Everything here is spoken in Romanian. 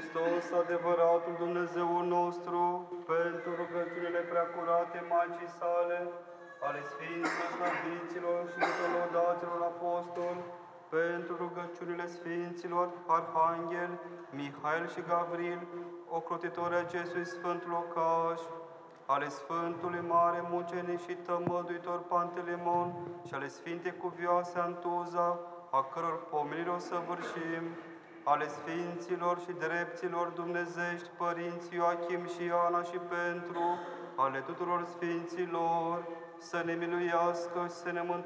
Hristos, adevăratul Dumnezeul nostru, pentru rugăciunile preacurate Maicii sale, ale Sfinților Slăviților și Lăudaților Apostoli, pentru rugăciunile Sfinților Arhanghel, Mihail și Gavril, ocrotitori acestui Sfânt locaș, ale Sfântului Mare Mucenic și Tămăduitor Pantelimon și ale Sfintei Cuvioase Antuza, a căror pomenire o săvârșim, ale Sfinților și Drepților Dumnezești, Părinți Ioachim și Ana și pentru ale tuturor Sfinților, să ne miluiască și să ne mântuiască